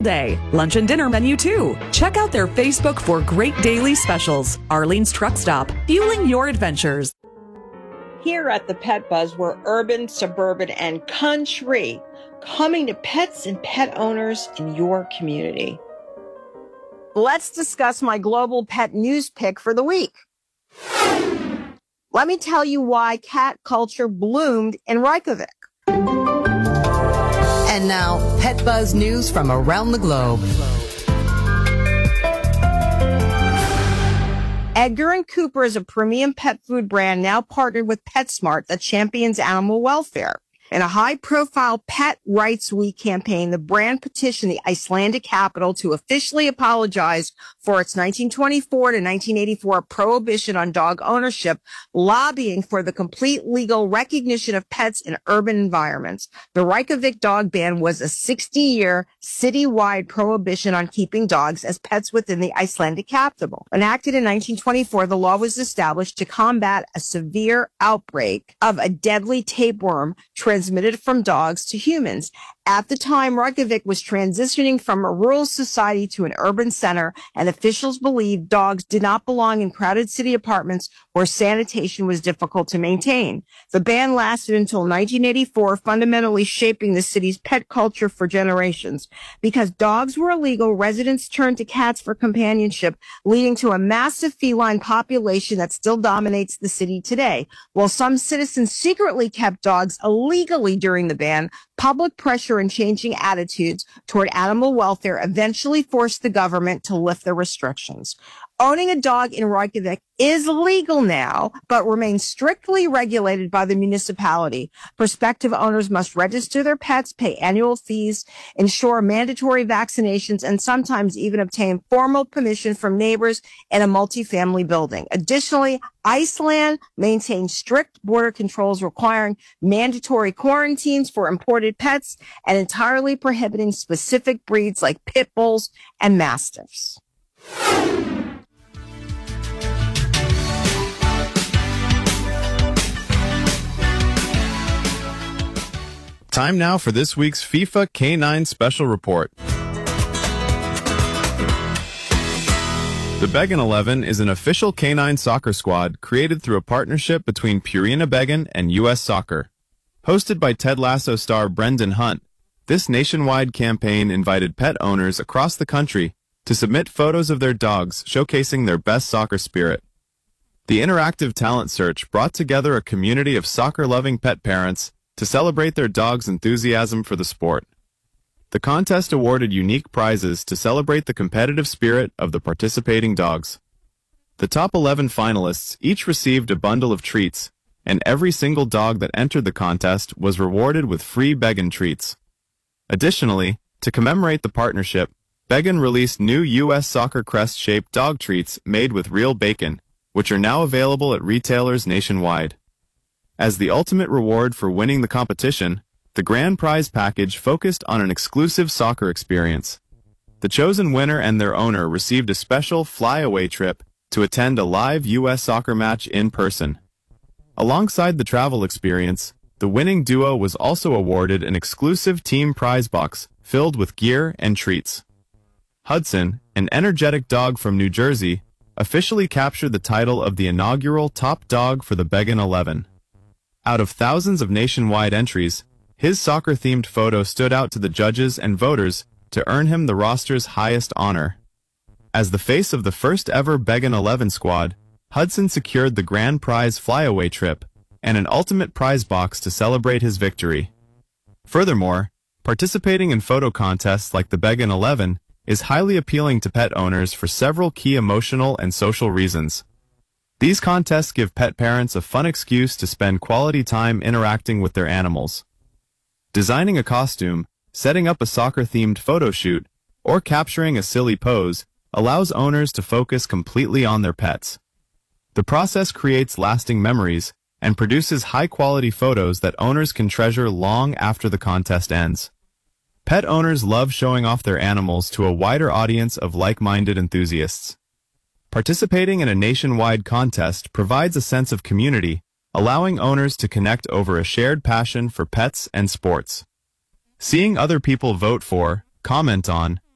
day. Lunch and dinner menu too. Check out their Facebook for great daily specials. Arlene's Truck Stop, fueling your adventures. Here at the Pet Buzz, we're urban, suburban, and country, coming to pets and pet owners in your community. Let's discuss my global pet news pick for the week. Let me tell you why cat culture bloomed in Reykjavik. And now, Pet Buzz news from around the globe. Edgar & Cooper is a premium pet food brand now partnered with PetSmart that champions animal welfare. In a high-profile Pet Rights Week campaign, the brand petitioned the Icelandic capital to officially apologize for its 1924 to 1984 prohibition on dog ownership, lobbying for the complete legal recognition of pets in urban environments. The Reykjavik dog ban was a 60-year citywide prohibition on keeping dogs as pets within the Icelandic capital. Enacted in 1924, the law was established to combat a severe outbreak of a deadly tapeworm transmitted from dogs to humans. At the time, Reykjavik was transitioning from a rural society to an urban center, and officials believed dogs did not belong in crowded city apartments where sanitation was difficult to maintain. The ban lasted until 1984, fundamentally shaping the city's pet culture for generations. Because dogs were illegal, residents turned to cats for companionship, leading to a massive feline population that still dominates the city today. While some citizens secretly kept dogs illegally during the ban, public pressure and changing attitudes toward animal welfare eventually forced the government to lift the restrictions. Owning a dog in Reykjavik is legal now, but remains strictly regulated by the municipality. Prospective owners must register their pets, pay annual fees, ensure mandatory vaccinations, and sometimes even obtain formal permission from neighbors in a multifamily building. Additionally, Iceland maintains strict border controls requiring mandatory quarantines for imported pets and entirely prohibiting specific breeds like pit bulls and mastiffs. Time now for this week's FIFA K9 Special Report. The Beggen 11 is an official K9 soccer squad created through a partnership between Purina Beggen and U.S. Soccer. Hosted by Ted Lasso star Brendan Hunt, this nationwide campaign invited pet owners across the country to submit photos of their dogs showcasing their best soccer spirit. The interactive talent search brought together a community of soccer-loving pet parents to celebrate their dogs' enthusiasm for the sport. The contest awarded unique prizes to celebrate the competitive spirit of the participating dogs. The top 11 finalists each received a bundle of treats, and every single dog that entered the contest was rewarded with free Beggen treats. Additionally, to commemorate the partnership, Beggen released new U.S. Soccer crest-shaped dog treats made with real bacon, which are now available at retailers nationwide. As the ultimate reward for winning the competition, the grand prize package focused on an exclusive soccer experience. The chosen winner and their owner received a special fly-away trip to attend a live U.S. soccer match in person. Alongside the travel experience, the winning duo was also awarded an exclusive team prize box filled with gear and treats. Hudson, an energetic dog from New Jersey, officially captured the title of the inaugural top dog for the Beggen 11. Out of thousands of nationwide entries, his soccer-themed photo stood out to the judges and voters to earn him the roster's highest honor. As the face of the first-ever Beggen 11 squad, Hudson secured the grand prize flyaway trip and an ultimate prize box to celebrate his victory. Furthermore, participating in photo contests like the Beggen 11 is highly appealing to pet owners for several key emotional and social reasons. These contests give pet parents a fun excuse to spend quality time interacting with their animals. Designing a costume, setting up a soccer-themed photo shoot, or capturing a silly pose allows owners to focus completely on their pets. The process creates lasting memories and produces high-quality photos that owners can treasure long after the contest ends. Pet owners love showing off their animals to a wider audience of like-minded enthusiasts. Participating in a nationwide contest provides a sense of community, allowing owners to connect over a shared passion for pets and sports. Seeing other people vote for, comment on,